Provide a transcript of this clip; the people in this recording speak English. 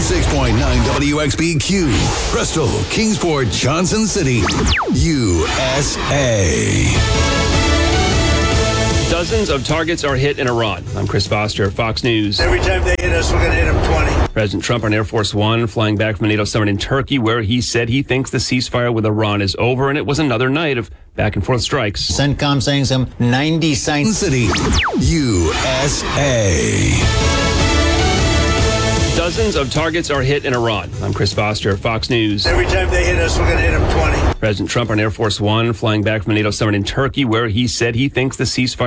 96.9 WXBQ, Bristol, Kingsport, Johnson City, USA. Dozens of targets are hit in Iran. I'm Chris Foster, Fox News. Every time they hit us, we're going to hit them 20. President Trump on Air Force One flying back from a NATO summit in Turkey, where he said he thinks the ceasefire with Iran is over, and it was another night of back-and-forth strikes. CENTCOM saying some 90 sites. City, USA. Dozens of targets are hit in Iran. I'm Chris Foster, Fox News. Every time they hit us, we're going to hit them 20. President Trump on Air Force One flying back from a NATO summit in Turkey, where he said he thinks the ceasefire